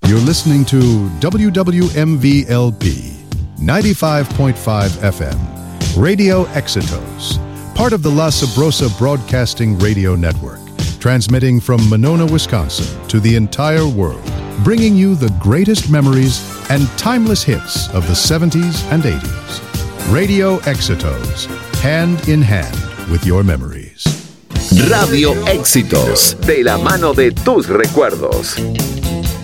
You're listening to WWMV-LP 95.5 FM, Radio Éxitos, part of the La Sabrosa Broadcasting Radio Network, transmitting from Monona, Wisconsin to the entire world, bringing you the greatest memories and timeless hits of the 70s and 80s. Radio Éxitos, hand in hand with your memories. Radio Éxitos, de la mano de tus recuerdos.